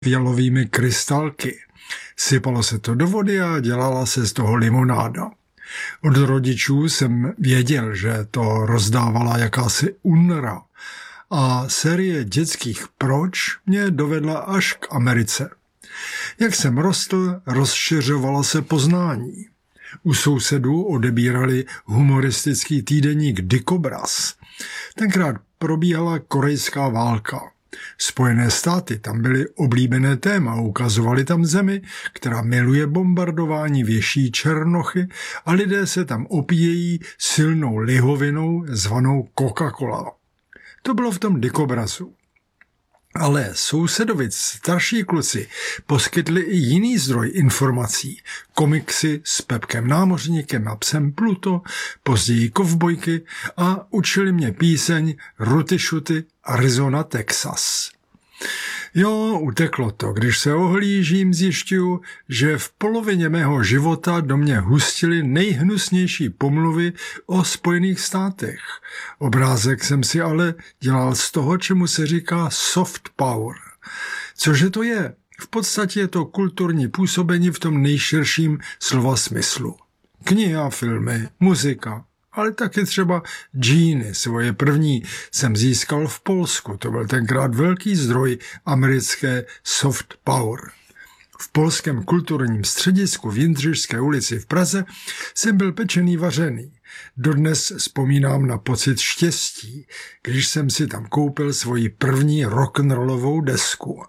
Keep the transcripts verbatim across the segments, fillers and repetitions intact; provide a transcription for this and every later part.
fialovými krystalky. Sypalo se to do vody a dělala se z toho limonáda. Od rodičů jsem věděl, že to rozdávala jakási UNRWA a série dětských Proč mě dovedla až k Americe. Jak jsem rostl, rozšiřovala se poznání. U sousedů odebírali humoristický týdeník Dikobraz. Tenkrát probíhala korejská válka. Spojené státy tam byly oblíbené téma, ukazovali tam zemi, která miluje bombardování, věší černochy a lidé se tam opíjejí silnou lihovinou zvanou Coca-Cola. To bylo v tom Dikobrazu. Ale sousedovi starší kluci poskytli i jiný zdroj informací. Komiksy s Pepkem Námořníkem a psem Pluto, později Kovbojky a učili mě píseň Ruty Šuty Arizona, Texas. Jo, uteklo to. Když se ohlížím, zjišťuju, že v polovině mého života do mě hustily nejhnusnější pomluvy o Spojených státech. Obrázek jsem si ale dělal z toho, čemu se říká soft power. Cože to je? V podstatě je to kulturní působení v tom nejširším slova smyslu. Kniha, filmy, muzika, ale taky třeba džíny. Svoje první jsem získal v Polsku. To byl tenkrát velký zdroj americké soft power. V polském kulturním středisku v Jindřišské ulici v Praze jsem byl pečený vařený. Dodnes vzpomínám na pocit štěstí, když jsem si tam koupil svoji první rock'n'rollovou desku.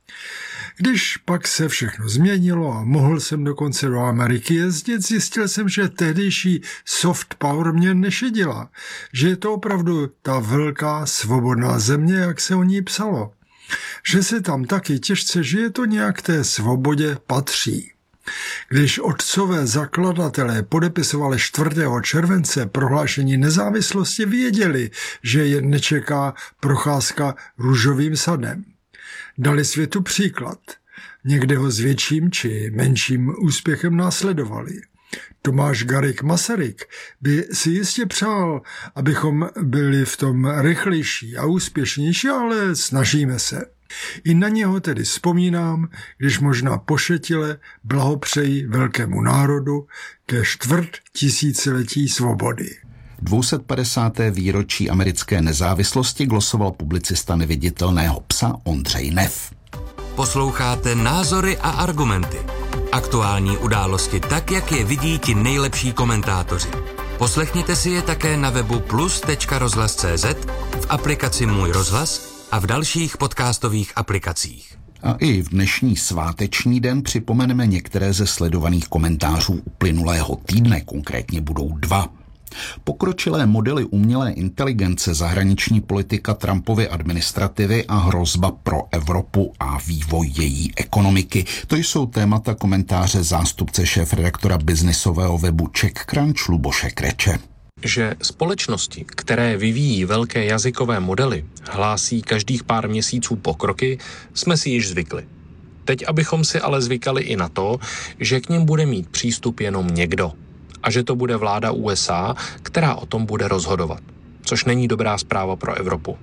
Když pak se všechno změnilo a mohl jsem dokonce do Ameriky jezdit, zjistil jsem, že tehdejší soft power mě nešedila, že je to opravdu ta velká svobodná země, jak se o ní psalo. Že se tam taky těžce žije, to nějak té svobodě patří. Když otcové zakladatelé podepisovali čtvrtého července prohlášení nezávislosti, věděli, že je nečeká procházka růžovým sadem. Dali světu příklad. Někde ho s větším či menším úspěchem následovali. Tomáš Garrigue Masaryk by si jistě přál, abychom byli v tom rychlejší a úspěšnější, ale snažíme se. I na něho tedy vzpomínám, když možná pošetile blahopřeji velkému národu ke čtvrt tisíciletí svobody. dvě stě padesáté výročí americké nezávislosti glosoval publicista Neviditelného psa Ondřej Neff. Posloucháte Názory a argumenty. Aktuální události tak, jak je vidí ti nejlepší komentátoři. Poslechněte si je také na webu plus tečka rozhlas tečka cé zet, v aplikaci Můj rozhlas a v dalších podcastových aplikacích. A i v dnešní sváteční den připomeneme některé ze sledovaných komentářů uplynulého týdne, konkrétně budou dva. Pokročilé modely umělé inteligence, zahraniční politika Trumpovy administrativy a hrozba pro Evropu a vývoj její ekonomiky. To jsou témata komentáře zástupce šéfredaktora biznisového webu CzechCrunch Luboše Kreče. Že společnosti, které vyvíjí velké jazykové modely, hlásí každých pár měsíců pokroky, jsme si již zvykli. Teď abychom si ale zvykali i na to, že k nim bude mít přístup jenom někdo. A že to bude vláda U S A, která o tom bude rozhodovat. Což není dobrá zpráva pro Evropu.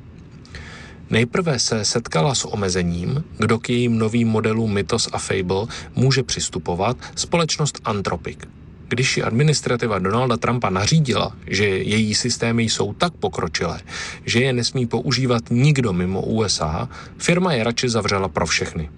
Nejprve se setkala s omezením, kdo k jejím novým modelům Mythos a Fable může přistupovat, společnost Anthropic. Když ji administrativa Donalda Trumpa nařídila, že její systémy jsou tak pokročilé, že je nesmí používat nikdo mimo U S A, firma je radši zavřela pro všechny.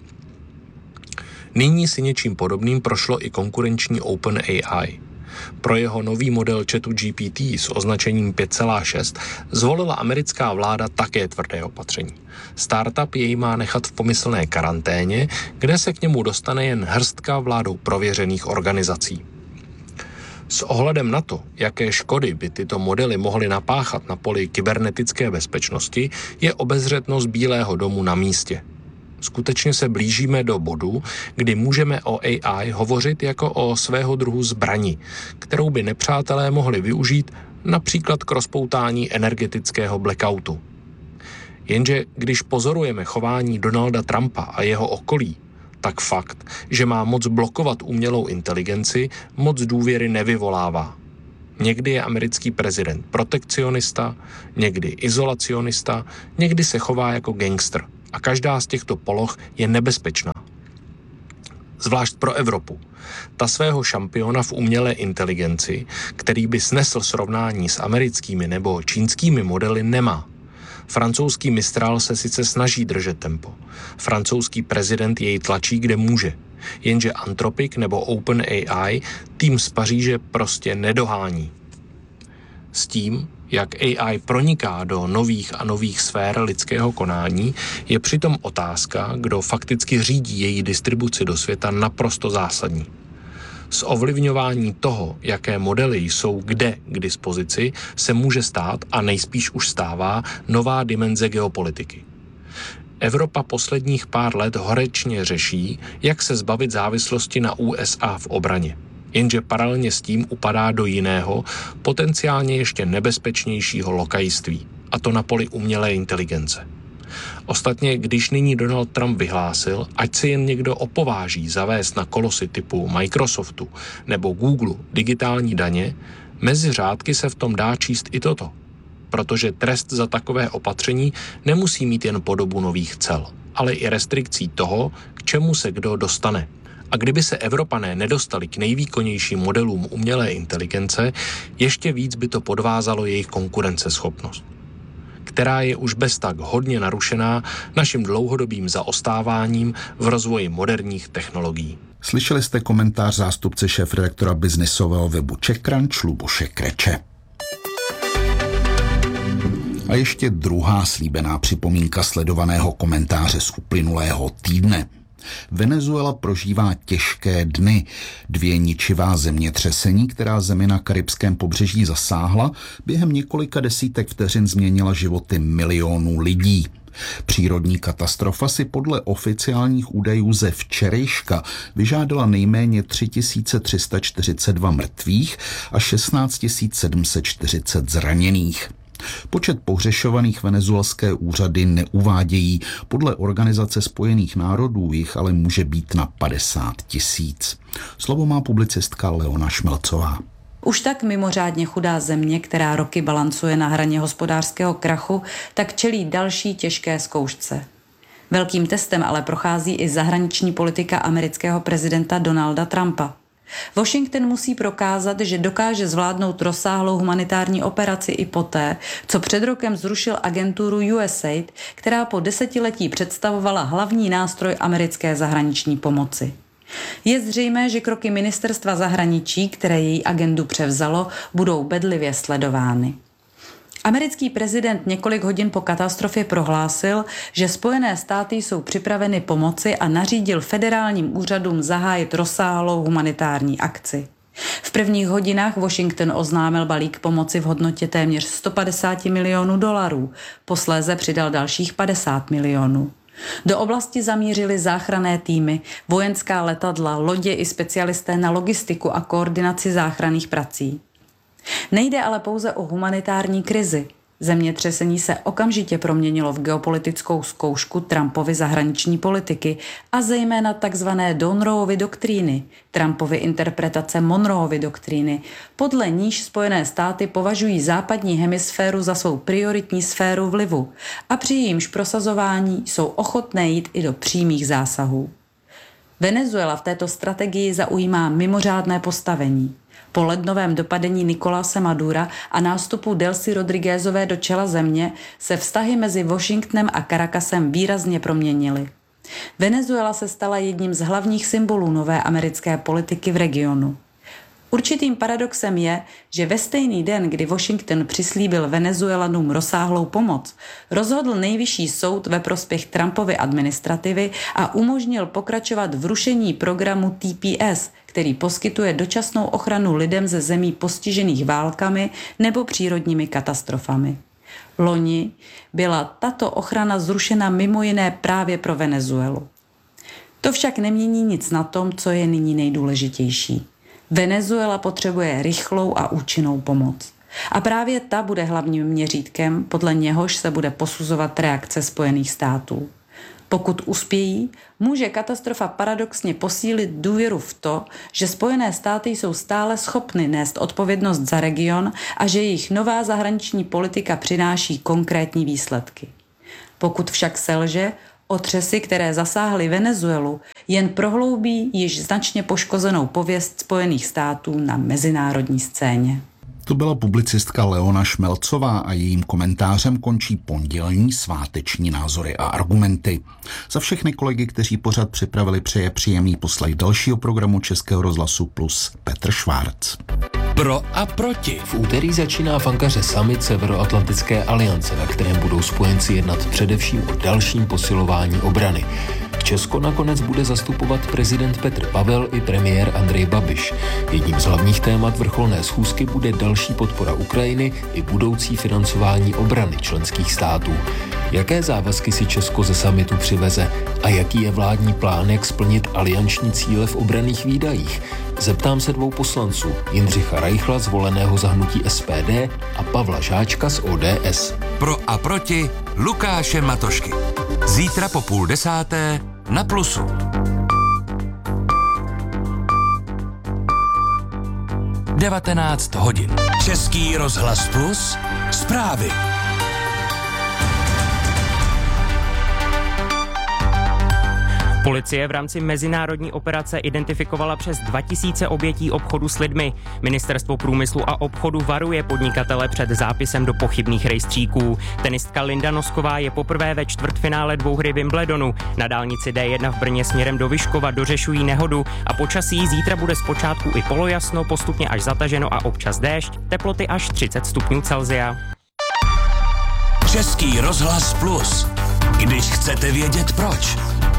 Nyní si něčím podobným prošlo i konkurenční OpenAI. Pro jeho nový model chatu G P T s označením pět celá šest zvolila americká vláda také tvrdé opatření. Startup jej má nechat v pomyslné karanténě, kde se k němu dostane jen hrstka vládou prověřených organizací. S ohledem na to, jaké škody by tyto modely mohly napáchat na poli kybernetické bezpečnosti, je obezřetnost Bílého domu na místě. Skutečně se blížíme do bodu, kdy můžeme o A I hovořit jako o svého druhu zbrani, kterou by nepřátelé mohli využít například k rozpoutání energetického blackoutu. Jenže když pozorujeme chování Donalda Trumpa a jeho okolí, tak fakt, že má moc blokovat umělou inteligenci, moc důvěry nevyvolává. Někdy je americký prezident protekcionista, někdy izolacionista, někdy se chová jako gangster. A každá z těchto poloh je nebezpečná. Zvlášť pro Evropu. Ta svého šampiona v umělé inteligenci, který by snesl srovnání s americkými nebo čínskými modely, nemá. Francouzský Mistral se sice snaží držet tempo. Francouzský prezident jej tlačí, kde může. Jenže Anthropic nebo OpenAI tým z Paříže prostě nedohání. S tím, jak A I proniká do nových a nových sfér lidského konání, je přitom otázka, kdo fakticky řídí její distribuci do světa, naprosto zásadní. Z ovlivňování toho, jaké modely jsou kde k dispozici, se může stát a nejspíš už stává nová dimenze geopolitiky. Evropa posledních pár let horečně řeší, jak se zbavit závislosti na U S A v obraně. Jenže paralelně s tím upadá do jiného, potenciálně ještě nebezpečnějšího lokajství, a to na poli umělé inteligence. Ostatně, když nyní Donald Trump vyhlásil, ať se jen někdo opováží zavést na kolosy typu Microsoftu nebo Google digitální daně, mezi řádky se v tom dá číst i toto. Protože trest za takové opatření nemusí mít jen podobu nových cel, ale i restrikcí toho, k čemu se kdo dostane. A kdyby se Evropané nedostali k nejvýkonnějším modelům umělé inteligence, ještě víc by to podvázalo jejich konkurenceschopnost, která je už bez tak hodně narušená naším dlouhodobým zaostáváním v rozvoji moderních technologií. Slyšeli jste komentář zástupce šéfredaktora biznisového webu CzechCrunch Luboše Kreče. A ještě druhá slíbená připomínka sledovaného komentáře z uplynulého týdne. Venezuela prožívá těžké dny. Dvě ničivá zemětřesení, která zemi na karibském pobřeží zasáhla, během několika desítek vteřin změnila životy milionů lidí. Přírodní katastrofa si podle oficiálních údajů ze včerejška vyžádala nejméně tři tisíce tři sta čtyřicet dva mrtvých a šestnáct tisíc sedm set čtyřicet zraněných. Počet pohřešovaných venezuelské úřady neuvádějí, podle Organizace spojených národů jich ale může být na padesát tisíc. Slovo má publicistka Leona Šmelcová. Už tak mimořádně chudá země, která roky balancuje na hraně hospodářského krachu, tak čelí další těžké zkoušce. Velkým testem ale prochází i zahraniční politika amerického prezidenta Donalda Trumpa. Washington musí prokázat, že dokáže zvládnout rozsáhlou humanitární operaci i poté, co před rokem zrušil agenturu U S A I D, která po desetiletí představovala hlavní nástroj americké zahraniční pomoci. Je zřejmé, že kroky ministerstva zahraničí, které její agendu převzalo, budou bedlivě sledovány. Americký prezident několik hodin po katastrofě prohlásil, že Spojené státy jsou připraveny pomoci a nařídil federálním úřadům zahájit rozsáhlou humanitární akci. V prvních hodinách Washington oznámil balík pomoci v hodnotě téměř sto padesát milionů dolarů, posléze přidal dalších padesát milionů. Do oblasti zamířili záchranné týmy, vojenská letadla, lodě i specialisté na logistiku a koordinaci záchranných prací. Nejde ale pouze o humanitární krizi. Zemětřesení se okamžitě proměnilo v geopolitickou zkoušku Trumpovy zahraniční politiky a zejména takzvané Donnerovy doktríny, Trumpovy interpretace Monroeovy doktríny, podle níž Spojené státy považují západní hemisféru za svou prioritní sféru vlivu a při jejímž prosazování jsou ochotné jít i do přímých zásahů. Venezuela v této strategii zaujímá mimořádné postavení. Po lednovém dopadení Nicolase Madura a nástupu Delcy Rodriguezové do čela země se vztahy mezi Washingtonem a Caracasem výrazně proměnily. Venezuela se stala jedním z hlavních symbolů nové americké politiky v regionu. Určitým paradoxem je, že ve stejný den, kdy Washington přislíbil Venezuelanům rozsáhlou pomoc, rozhodl nejvyšší soud ve prospěch Trumpovy administrativy a umožnil pokračovat v rušení programu T P S, který poskytuje dočasnou ochranu lidem ze zemí postižených válkami nebo přírodními katastrofami. Loni byla tato ochrana zrušena mimo jiné právě pro Venezuelu. To však nemění nic na tom, co je nyní nejdůležitější. Venezuela potřebuje rychlou a účinnou pomoc. A právě ta bude hlavním měřítkem, podle něhož se bude posuzovat reakce Spojených států. Pokud uspějí, může katastrofa paradoxně posílit důvěru v to, že Spojené státy jsou stále schopny nést odpovědnost za region a že jejich nová zahraniční politika přináší konkrétní výsledky. Pokud však selže, Otřesy, které zasáhly Venezuelu, jen prohloubí již značně poškozenou pověst Spojených států na mezinárodní scéně. To byla publicistka Leona Šmelcová a jejím komentářem končí pondělní sváteční názory a argumenty. Za všechny kolegy, kteří pořad připravili, přeje příjemný poslech dalšího programu Českého rozhlasu Plus Petr Švárc. Pro a proti. V úterý začíná v Ankaře summit Severoatlantické aliance, na kterém budou spojenci jednat především o dalším posilování obrany. Česko nakonec bude zastupovat prezident Petr Pavel i premiér Andrej Babiš. Jedním z hlavních témat vrcholné schůzky bude další podpora Ukrajiny i budoucí financování obrany členských států. Jaké závazky si Česko ze summitu přiveze a jaký je vládní plán, jak splnit alianční cíle v obranných výdajích? Zeptám se dvou poslanců, Jindřicha Reichla, zvoleného za hnutí S P D, a Pavla Žáčka z O D S. Pro a proti Lukáše Matošky. Zítra po půl desáté na Plusu. devatenáct hodin. Český rozhlas Plus. Zprávy. Policie v rámci mezinárodní operace identifikovala přes dva tisíce obětí obchodu s lidmi. Ministerstvo průmyslu a obchodu varuje podnikatele před zápisem do pochybných rejstříků. Tenistka Linda Nosková je poprvé ve čtvrtfinále dvouhry Wimbledonu. Na dálnici D jedna v Brně směrem do Vyškova dořešují nehodu a počasí zítra bude zpočátku i polojasno, postupně až zataženo a občas déšť, teploty až třicet stupňů Celsia. Český rozhlas Plus. Když chcete vědět proč.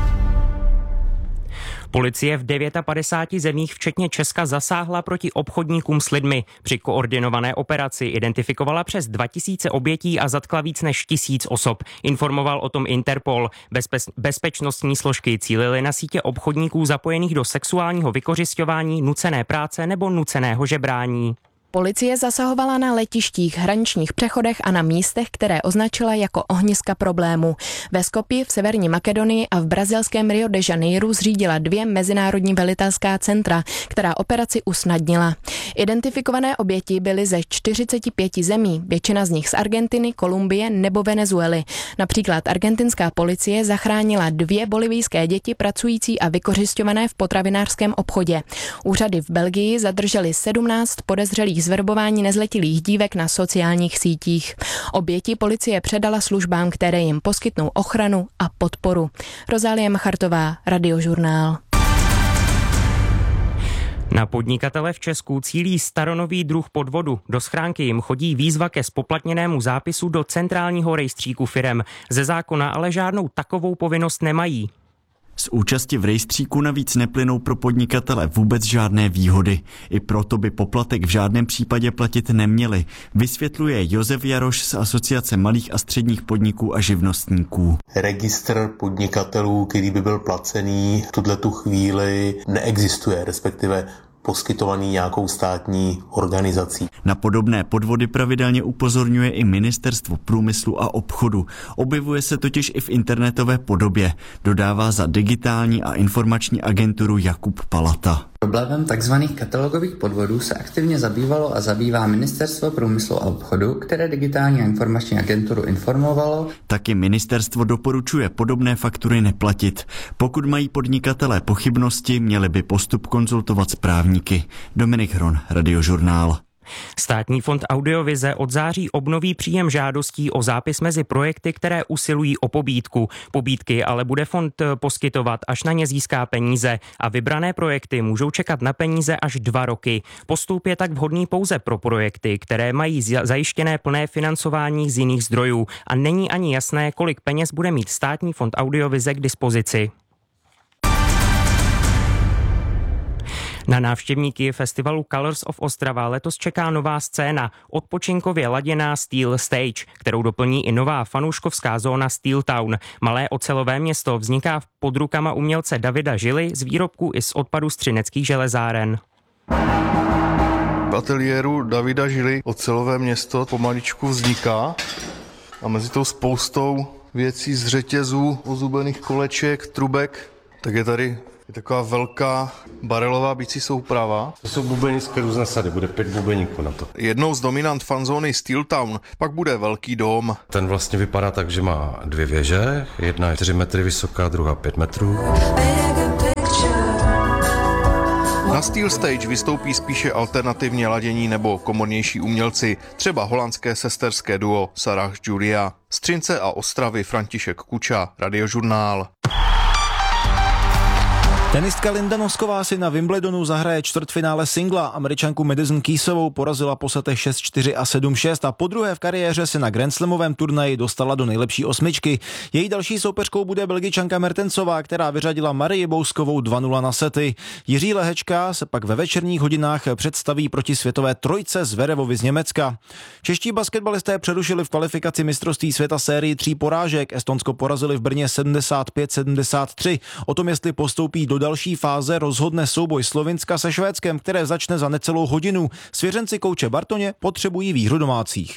Policie v padesáti devíti zemích včetně Česka zasáhla proti obchodníkům s lidmi. Při koordinované operaci identifikovala přes dva tisíce obětí a zatkla víc než tisíc osob. Informoval o tom Interpol. Bezpe- bezpečnostní složky cílily na sítě obchodníků zapojených do sexuálního vykořisťování, nucené práce nebo nuceného žebrání. Policie zasahovala na letištích, hraničních přechodech a na místech, které označila jako ohniska problému. Ve Skopji, v Severní Makedonii a v brazilském Rio de Janeiro zřídila dvě mezinárodní velitelská centra, která operaci usnadnila. Identifikované oběti byly ze čtyřiceti pěti zemí, většina z nich z Argentiny, Kolumbie nebo Venezuely. Například argentinská policie zachránila dvě bolivijské děti pracující a vykořisťované v potravinářském obchodě. Úřady v Belgii zadržely sedmnáct podezřelých zverbování nezletilých dívek na sociálních sítích. Oběti policie předala službám, které jim poskytnou ochranu a podporu. Rozálie Machartová, Radiožurnál. Na podnikatele v Česku cílí staronový druh podvodu. Do schránky jim chodí výzva ke spoplatněnému zápisu do centrálního rejstříku firem. Ze zákona ale žádnou takovou povinnost nemají. Z účasti v rejstříku navíc neplynou pro podnikatele vůbec žádné výhody. I proto by poplatek v žádném případě platit neměli, vysvětluje Josef Jaroš z Asociace malých a středních podniků a živnostníků. Registr podnikatelů, který by byl placený, v tuhletu chvíli neexistuje, respektive poskytovaný nějakou státní organizací. Na podobné podvody pravidelně upozorňuje i Ministerstvo průmyslu a obchodu. Objevuje se totiž i v internetové podobě, dodává za digitální a informační agenturu Jakub Palata. Problémem tzv. Katalogových podvodů se aktivně zabývalo a zabývá Ministerstvo průmyslu a obchodu, které digitální a informační agenturu informovalo. Taky ministerstvo doporučuje podobné faktury neplatit. Pokud mají podnikatelé pochybnosti, měli by postup konzultovat s právníky. Dominik Hron, Radiožurnál. Státní fond Audiovize od září obnoví příjem žádostí o zápis mezi projekty, které usilují o pobídku. Pobídky ale bude fond poskytovat, až na ně získá peníze a vybrané projekty můžou čekat na peníze až dva roky. Postup je tak vhodný pouze pro projekty, které mají zajištěné plné financování z jiných zdrojů a není ani jasné, kolik peněz bude mít Státní fond Audiovize k dispozici. Na návštěvníky festivalu Colors of Ostrava letos čeká nová scéna, odpočinkově laděná Steel Stage, kterou doplní i nová fanouškovská zóna Steel Town. Malé ocelové město vzniká pod rukama umělce Davida Žily z výrobků i z odpadu z třineckých železáren. V ateliéru Davida Žily ocelové město pomaličku vzniká a mezi tou spoustou věcí z řetězů, ozubených koleček, trubek, tak je tady Je taková velká barelová bicí souprava. To jsou bubenické různé sady, bude pět bubeníků na to. Jednou z dominant fanzóny Steel Town pak bude velký dom. Ten vlastně vypadá tak, že má dvě věže, jedna je čtyři metry vysoká, druhá pět metrů. Na Steel Stage vystoupí spíše alternativně ladění nebo komornější umělci, třeba holandské sesterské duo Sarah Julia. Z Třince a Ostravy František Kuča, Radiožurnál. Tenistka Linda Nosková si na Wimbledonu zahraje čtvrtfinále singla. Američanku Madison Keysovou porazila po setech šest čtyři a sedm šest a podruhé v kariéře se na Grand Slamovém turnaji dostala do nejlepší osmičky. Její další soupeřkou bude Belgičanka Mertensová, která vyřadila Marii Bouskovou dva nula na sety. Jiří Lehečka se pak ve večerních hodinách představí proti světové trojce Zverevovi z Německa. Čeští basketbalisté přerušili v kvalifikaci mistrovství světa sérii tří porážek. Estonsko porazili v Brně sedmdesát pět sedmdesát tři. O tom, jestli postoupí do další fáze, rozhodne souboj Slovinska se Švédskem, které začne za necelou hodinu. Svěřenci kouče Bartoně potřebují výhru domácích.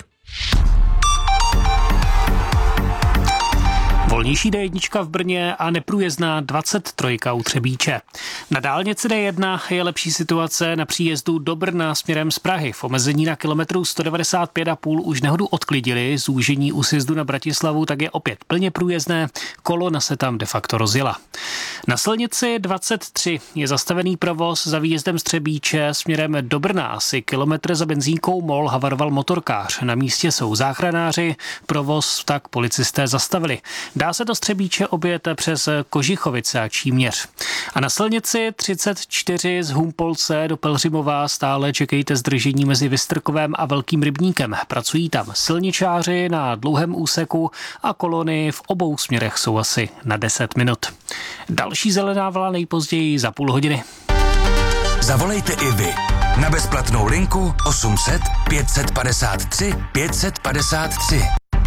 Volnější D jedna v Brně a neprůjezdná dvacet tři u Třebíče. Na dálnici D jedna je lepší situace na příjezdu do Brna směrem z Prahy. V omezení na kilometru sto devadesát pět a půl už nehodu odklidili, zúžení u sjezdu na Bratislavu tak je opět plně průjezdné, kolona se tam de facto rozjela. Na silnici dvacet tři je zastavený provoz za výjezdem z Třebíče směrem do Brna. Asi kilometr za benzínkou MOL havaroval motorkář. Na místě jsou záchranáři, provoz tak policisté zastavili. Dá se do Třebíče objet přes Kožichovice a Číměř. A na silnici třicet čtyři z Humpolce do Pelhřimova stále čekejte zdržení mezi Vystrkovem a Velkým Rybníkem. Pracují tam silničáři na dlouhém úseku a kolony v obou směrech jsou asi na deset minut. Další zelená vlna nejpozději za půl hodiny. Zavolejte i vy na bezplatnou linku osm set pět set padesát tři pět set padesát tři.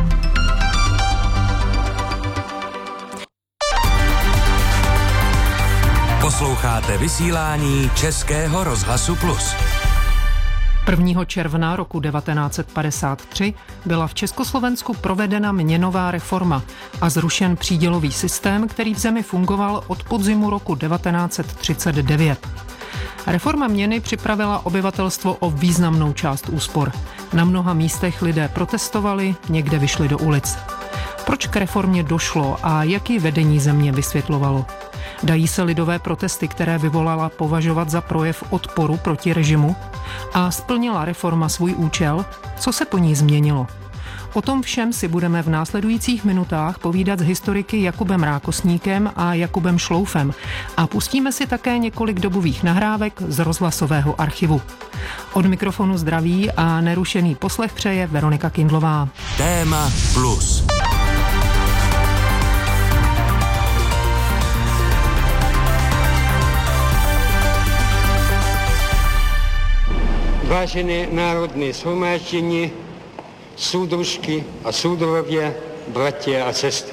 Posloucháte vysílání Českého rozhlasu Plus. prvního června roku devatenáct set padesát tři byla v Československu provedena měnová reforma a zrušen přídělový systém, který v zemi fungoval od podzimu roku devatenáct set třicet devět. Reforma měny připravila obyvatelstvo o významnou část úspor. Na mnoha místech lidé protestovali, někde vyšli do ulic. Proč k reformě došlo a jak ji vedení země vysvětlovalo? Dají se lidové protesty, které vyvolala, považovat za projev odporu proti režimu? A splnila reforma svůj účel? Co se po ní změnilo? O tom všem si budeme v následujících minutách povídat s historiky Jakubem Rákosníkem a Jakubem Šloufem a pustíme si také několik dobových nahrávek z rozhlasového archivu. Od mikrofonu zdraví a nerušený poslech přeje Veronika Kindlová. Téma plus. Vážené národné shromáždění, súdružky a súdrovia, bratia a sestry.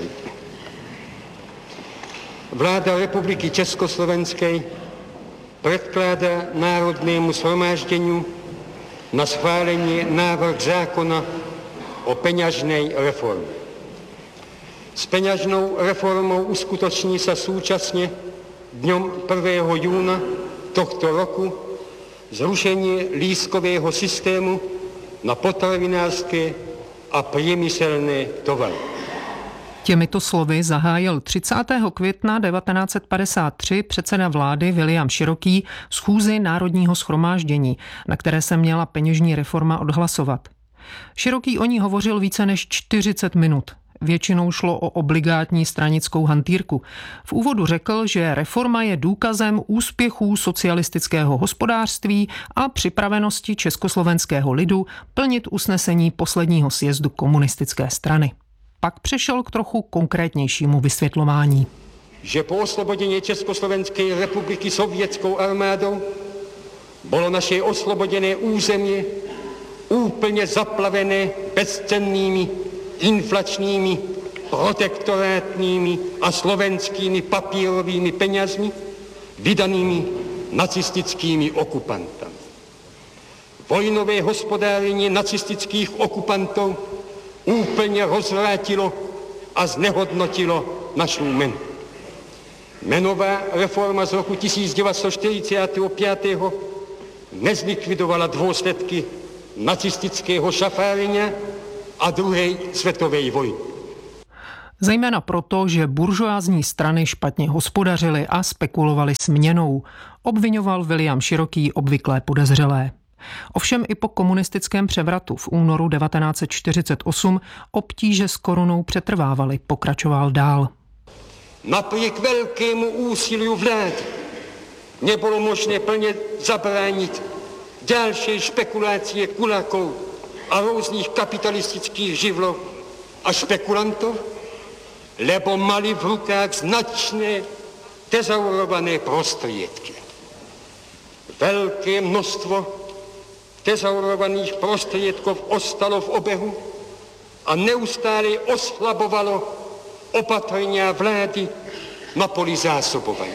Vláda Republiky Československej predkládá Národnému shromáždeniu na schválenie návrh zákona o peňažnej reforme. S peňažnou reformou uskutoční sa súčasne dňom prvého júna tohto roku zrušení lístkového systému na potravinářské a priemyselné tovary. Těmito slovy zahájil třicátého května devatenáct set padesát tři předseda vlády William Široký schůzi Národního shromáždění, na které se měla peněžní reforma odhlasovat. Široký o ní hovořil více než čtyřicet minut. Většinou šlo o obligátní stranickou hantýrku. V úvodu řekl, že reforma je důkazem úspěchů socialistického hospodářství a připravenosti československého lidu plnit usnesení posledního sjezdu komunistické strany. Pak přešel k trochu konkrétnějšímu vysvětlování. Že po oslobodění Československé republiky sovětskou armádou bylo naše oslobodené území úplně zaplavené bezcennými inflačními, protektorátními a slovenskými papírovými peňazmi vydanými nacistickými okupantami. Vojnové hospodárení nacistických okupantů úplně rozvrátilo a znehodnotilo našu menu. Měnová reforma z roku tisíc devět set čtyřicet pět nezlikvidovala důsledky nacistického šafárenia a druhé světové vojny. Zejména proto, že buržoázní strany špatně hospodařily a spekulovaly s měnou, obvinoval William Široký obvyklé podezřelé. Ovšem i po komunistickém převratu v únoru devatenáct set čtyřicet osm obtíže s korunou přetrvávaly, pokračoval dál. Napriek velkému úsilí vlády nebylo možné plně zabránit další špekulace kulaků a různých kapitalistických živlů a špekulantů, lebo mali v rukách značné tezaurované prostředky. Velké množstvo tezaurovaných prostředků ostalo v oběhu a neustále oslabovalo opatrení vlády na poli zásobování.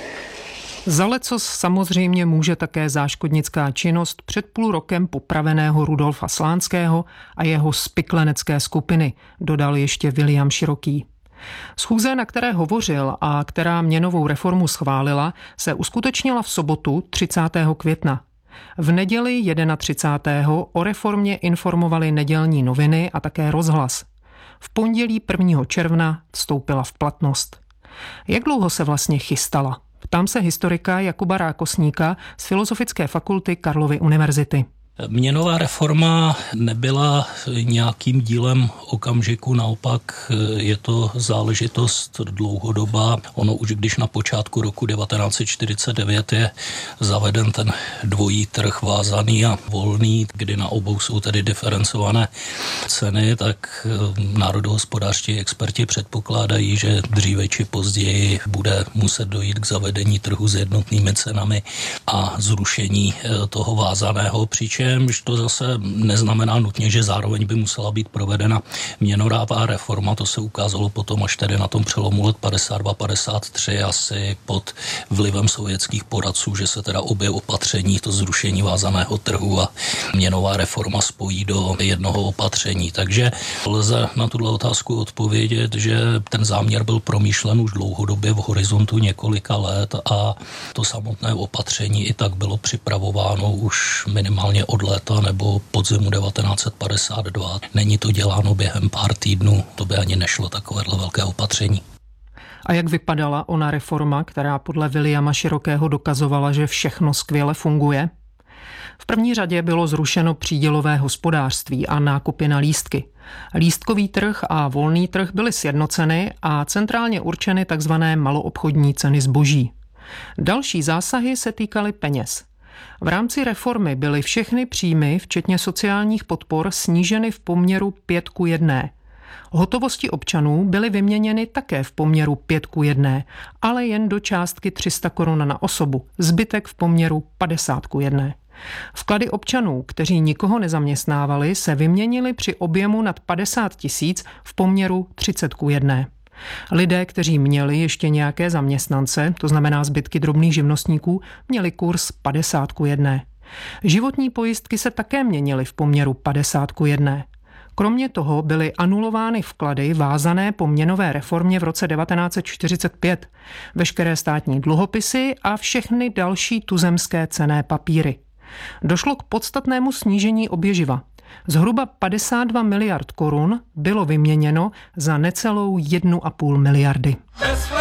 Za lecos samozřejmě může také záškodnická činnost před půl rokem popraveného Rudolfa Slánského a jeho spiklenecké skupiny, dodal ještě William Široký. Schůze, na které hovořil a která měnovou reformu schválila, se uskutečnila v sobotu třicátého května. V neděli třicátého prvního o reformě informovali nedělní noviny a také rozhlas. V pondělí prvního června vstoupila v platnost. Jak dlouho se vlastně chystala? Ptám se historika Jakuba Rákosníka z Filozofické fakulty Karlovy univerzity. Měnová reforma nebyla nějakým dílem okamžiku, naopak je to záležitost dlouhodobá. Ono už když na počátku roku devatenáct set čtyřicet devět je zaveden ten dvojí trh vázaný a volný, kdy na obou jsou tedy diferencované ceny, tak národohospodářští experti předpokládají, že dříve či později bude muset dojít k zavedení trhu s jednotnými cenami a zrušení toho vázaného, přičemž to zase neznamená nutně, že zároveň by musela být provedena měnová reforma. To se ukázalo potom až tedy na tom přelomu let padesát dva padesát tři asi pod vlivem sovětských poradců, že se teda obě opatření, to zrušení vázaného trhu a měnová reforma spojí do jednoho opatření. Takže lze na tuto otázku odpovědět, že ten záměr byl promýšlen už dlouhodobě v horizontu několika let a to samotné opatření i tak bylo připravováno už minimálně od léta nebo podzimu devatenáct set padesát dva. Není to děláno během pár týdnů, to by ani nešlo takovéhle velké opatření. A jak vypadala ona reforma, která podle Williama Širokého dokazovala, že všechno skvěle funguje? V první řadě bylo zrušeno přídělové hospodářství a nákupy na lístky. Lístkový trh a volný trh byly sjednoceny a centrálně určeny tzv. Maloobchodní ceny zboží. Další zásahy se týkaly peněz. V rámci reformy byly všechny příjmy, včetně sociálních podpor, sníženy v poměru pět ku jedné. Hotovosti občanů byly vyměněny také v poměru pět ku jedné, ale jen do částky tři sta korun na osobu, zbytek v poměru padesát ku jedné. Vklady občanů, kteří nikoho nezaměstnávali, se vyměnili při objemu nad padesát tisíc v poměru třicet ku jedné. Lidé, kteří měli ještě nějaké zaměstnance, to znamená zbytky drobných živnostníků, měli kurz padesát ku jedné. Životní pojistky se také měnily v poměru padesát ku jedné. Kromě toho byly anulovány vklady vázané po měnové reformě v roce devatenáct set čtyřicet pět, veškeré státní dluhopisy a všechny další tuzemské cenné papíry. Došlo k podstatnému snížení oběživa. Zhruba padesát dva miliard korun bylo vyměněno za necelou jednu a půl miliardy.